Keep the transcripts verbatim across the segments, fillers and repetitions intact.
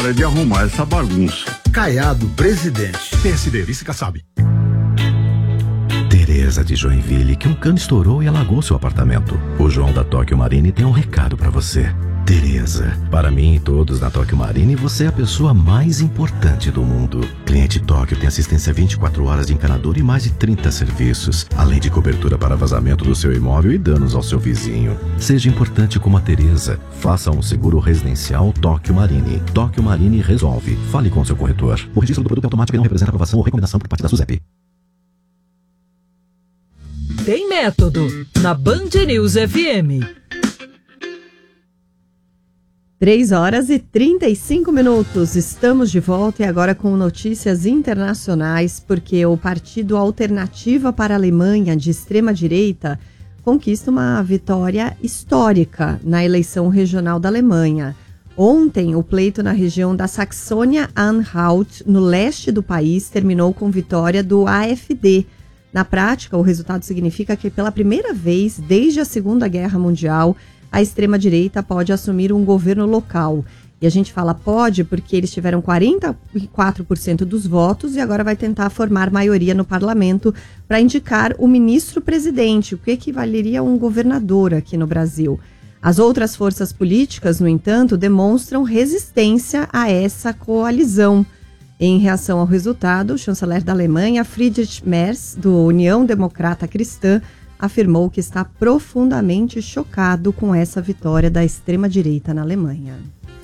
hora de arrumar essa bagunça. Caiado, presidente. P S D, vice Kassab. Tereza de Joinville, que um cano estourou e alagou seu apartamento. O João da Tóquio Marine tem um recado pra você. Tereza, para mim e todos na Tóquio Marine, você é a pessoa mais importante do mundo. Cliente Tóquio tem assistência vinte e quatro horas de encanador e mais de trinta serviços, além de cobertura para vazamento do seu imóvel e danos ao seu vizinho. Seja importante como a Tereza. Faça um seguro residencial Tóquio Marine. Tóquio Marine resolve. Fale com seu corretor. O registro do produto é automático e não representa aprovação ou recomendação por parte da SUSEP. Tem método na Band News F M. três horas e trinta e cinco minutos. Estamos de volta e agora com notícias internacionais, porque o Partido Alternativa para a Alemanha, de extrema-direita, conquista uma vitória histórica na eleição regional da Alemanha. Ontem, o pleito na região da Saxônia-Anhalt, no leste do país, terminou com vitória do A F D. Na prática, o resultado significa que, pela primeira vez desde a Segunda Guerra Mundial, a extrema-direita pode assumir um governo local. E a gente fala pode porque eles tiveram quarenta e quatro por cento dos votos e agora vai tentar formar maioria no parlamento para indicar o ministro-presidente, o que equivaleria a um governador aqui no Brasil. As outras forças políticas, no entanto, demonstram resistência a essa coalizão. Em reação ao resultado, o chanceler da Alemanha, Friedrich Merz, do União Democrata Cristã, afirmou que está profundamente chocado com essa vitória da extrema-direita na Alemanha.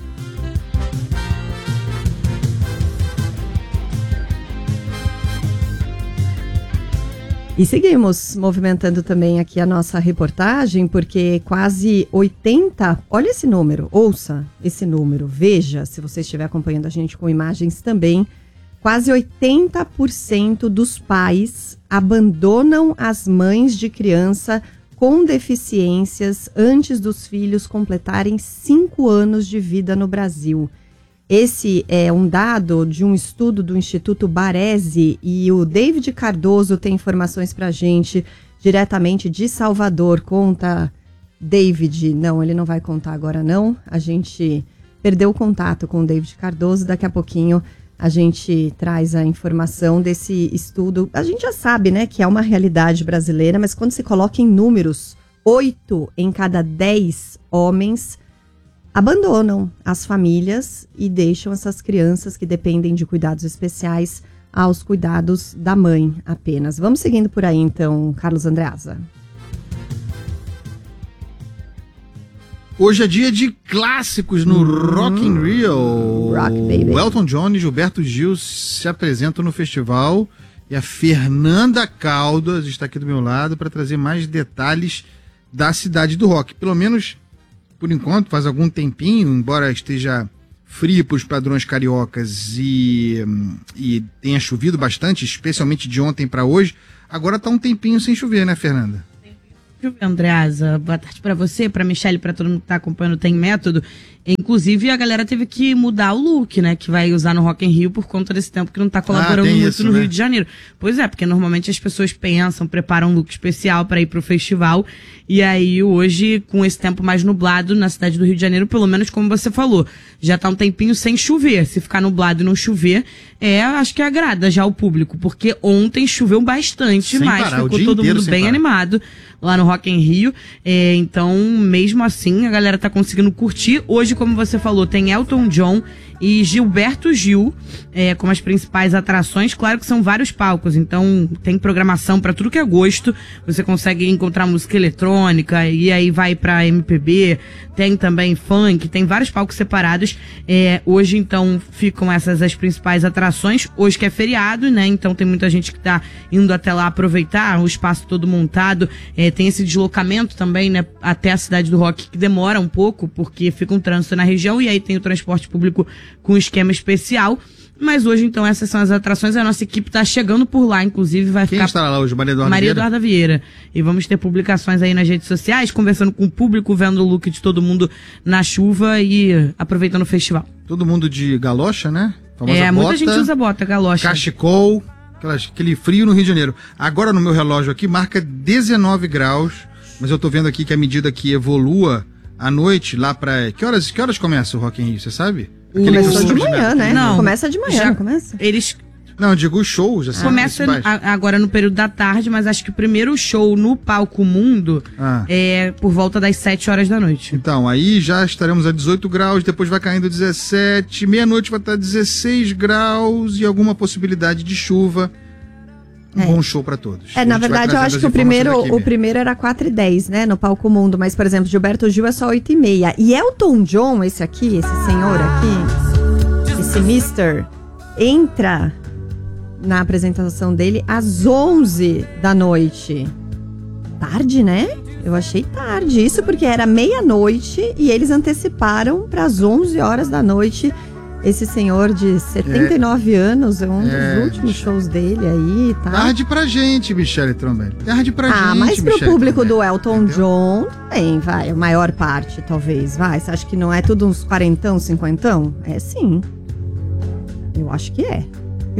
E seguimos movimentando também aqui a nossa reportagem, porque quase oitenta, olha esse número, ouça esse número, veja, se você estiver acompanhando a gente com imagens também, quase oitenta por cento dos pais abandonam as mães de criança com deficiências antes dos filhos completarem cinco anos de vida no Brasil. Esse é um dado de um estudo do Instituto Baresi e o David Cardoso tem informações para a gente diretamente de Salvador. Conta, David. Não, ele não vai contar agora não. A gente perdeu o contato com o David Cardoso. Daqui a pouquinho a gente traz a informação desse estudo. A gente já sabe, né, que é uma realidade brasileira, mas quando se coloca em números, oito em cada dez homens abandonam as famílias e deixam essas crianças que dependem de cuidados especiais aos cuidados da mãe apenas. Vamos seguindo por aí então, Carlos Andreasa. Hoje é dia de clássicos no hum, Rock in Rio. Rock, baby. O Elton John e Gilberto Gil se apresentam no festival e a Fernanda Caldas está aqui do meu lado para trazer mais detalhes da cidade do rock. Pelo menos por enquanto, faz algum tempinho, embora esteja frio para os padrões cariocas e, e tenha chovido bastante, especialmente de ontem para hoje, agora está um tempinho sem chover, né, Fernanda? Andreasa, boa tarde para você, para Michelle, para todo mundo que está acompanhando Tem Método. Inclusive, a galera teve que mudar o look, né, que vai usar no Rock in Rio por conta desse tempo que não está colaborando ah, muito isso, no né? Rio de Janeiro. Pois é, porque normalmente as pessoas pensam, preparam um look especial para ir pro festival, e aí hoje, com esse tempo mais nublado na cidade do Rio de Janeiro, pelo menos como você falou, já tá um tempinho sem chover. Se ficar nublado e não chover, é, acho que agrada já o público, porque ontem choveu bastante, sem mas parar, ficou todo mundo bem parar. animado lá no Rock in Rio, é, então mesmo assim a galera tá conseguindo curtir. Hoje, como você falou, tem Elton John e Gilberto Gil é, como as principais atrações. Claro que são vários palcos, então tem programação para tudo que é gosto. Você consegue encontrar música eletrônica e aí vai para M P B, tem também funk, tem vários palcos separados. É, hoje então ficam essas as principais atrações. Hoje que é feriado, né? Então tem muita gente que tá indo até lá aproveitar o espaço todo montado. É, tem esse deslocamento também, né, até a cidade do rock, que demora um pouco porque fica um trânsito na região, e aí tem o transporte público com esquema especial. Mas hoje, então, essas são as atrações. A nossa equipe está chegando por lá, inclusive vai Quem ficar... estará lá hoje? Maria Eduarda Maria Vieira? Eduarda Vieira. E vamos ter publicações aí nas redes sociais, conversando com o público, vendo o look de todo mundo na chuva e aproveitando o festival. Todo mundo de galocha, né? Famosa é, bota, muita gente usa bota, galocha. Cachecol, aquelas, aquele frio no Rio de Janeiro. Agora no meu relógio aqui marca dezenove graus, mas eu tô vendo aqui que à medida que evolua à noite, lá pra... Que horas, que horas começa o Rock in Rio, você sabe? Começou de manhã, né? Não, começa de manhã, já, não começa? Eles Não, digo shows, assim. começam a- agora no período da tarde, mas acho que o primeiro show no Palco Mundo Ah. é por volta das sete horas da noite. Então, aí já estaremos a dezoito graus, depois vai caindo dezessete, meia-noite vai estar dezesseis graus e alguma possibilidade de chuva. Um É. bom show pra todos. É, A na gente vai verdade, eu trazendo acho as que o primeiro, informações aqui o mesmo. primeiro era quatro e dez, né, no Palco Mundo. Mas, por exemplo, Gilberto Gil é só oito e meia. E Elton John, esse aqui, esse senhor aqui, esse mister, entra na apresentação dele às onze da noite. Tarde, né? Eu achei tarde. Isso porque era meia-noite e eles anteciparam para as onze horas da noite. Esse senhor de setenta e nove anos, é um É, dos últimos Michele. shows dele aí, tá? Tarde pra gente, Michele Trombelli. Tarde pra Ah, gente, mas pro Michele público do Trombelli. Elton Entendeu? John, também, vai. A maior parte, talvez, vai. Você acha que não é tudo uns quarentão, cinquentão? É sim. Eu acho que é.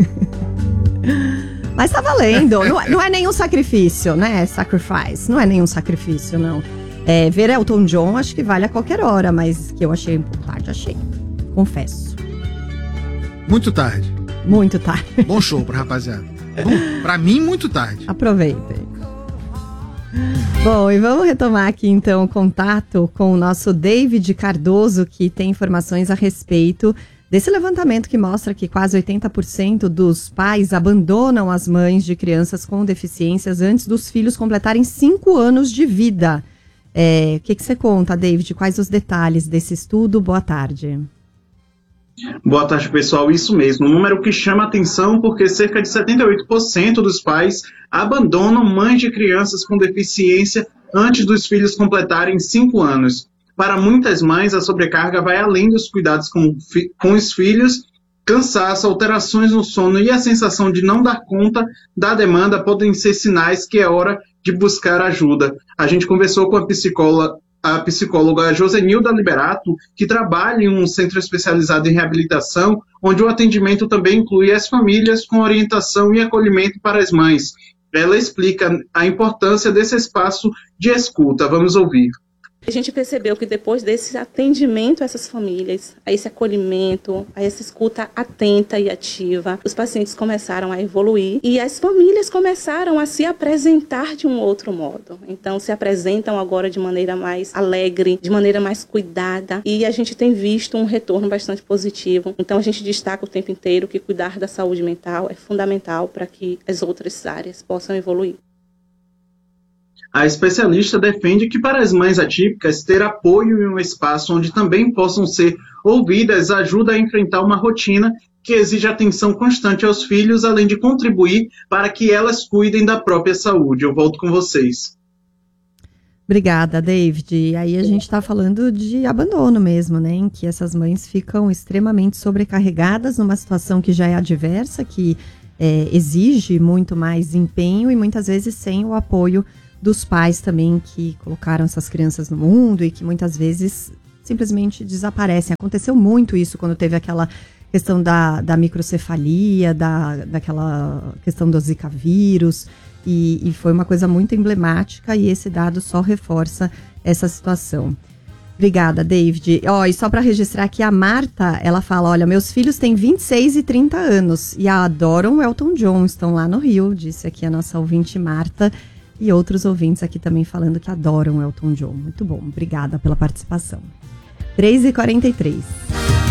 Mas tá valendo. Não, é- não é nenhum sacrifício, né? Sacrifice. Não é nenhum sacrifício, não. É, ver Elton John, acho que vale a qualquer hora, mas que eu achei um pouco tarde, achei. Confesso. Muito tarde. Muito tarde. Bom show pra rapaziada. Bom, pra mim, muito tarde. Aproveitem. Bom, e vamos retomar aqui então o contato com o nosso David Cardoso, que tem informações a respeito desse levantamento que mostra que quase oitenta por cento dos pais abandonam as mães de crianças com deficiências antes dos filhos completarem cinco anos de vida. É, o que, que você conta, David? Quais os detalhes desse estudo? Boa tarde. Boa tarde, pessoal. Isso mesmo, um número que chama atenção porque cerca de setenta e oito por cento dos pais abandonam mães de crianças com deficiência antes dos filhos completarem cinco anos. Para muitas mães, a sobrecarga vai além dos cuidados com, com os filhos. Cansaço, alterações no sono e a sensação de não dar conta da demanda podem ser sinais que é hora de buscar ajuda. A gente conversou com a psicóloga a psicóloga Josenilda Liberato, que trabalha em um centro especializado em reabilitação, onde o atendimento também inclui as famílias com orientação e acolhimento para as mães. Ela explica a importância desse espaço de escuta. Vamos ouvir. A gente percebeu que depois desse atendimento a essas famílias, a esse acolhimento, a essa escuta atenta e ativa, os pacientes começaram a evoluir e as famílias começaram a se apresentar de um outro modo. Então, se apresentam agora de maneira mais alegre, de maneira mais cuidada, e a gente tem visto um retorno bastante positivo. Então, a gente destaca o tempo inteiro que cuidar da saúde mental é fundamental para que as outras áreas possam evoluir. A especialista defende que para as mães atípicas, ter apoio em um espaço onde também possam ser ouvidas ajuda a enfrentar uma rotina que exige atenção constante aos filhos, além de contribuir para que elas cuidem da própria saúde. Eu volto com vocês. Obrigada, David. E aí a gente está falando de abandono mesmo, né? Em que essas mães ficam extremamente sobrecarregadas numa situação que já é adversa, que é, exige muito mais empenho e muitas vezes sem o apoio dos pais também que colocaram essas crianças no mundo e que muitas vezes simplesmente desaparecem. Aconteceu muito isso quando teve aquela questão da, da microcefalia, da, daquela questão do Zika vírus, e, e foi uma coisa muito emblemática e esse dado só reforça essa situação. Obrigada, David. Ó, e só para registrar aqui, a Marta, ela fala, olha, meus filhos têm vinte e seis e trinta anos e adoram Elton John, estão lá no Rio, disse aqui a nossa ouvinte Marta. E outros ouvintes aqui também falando que adoram Elton John. Muito bom, obrigada pela participação. três e quarenta e três.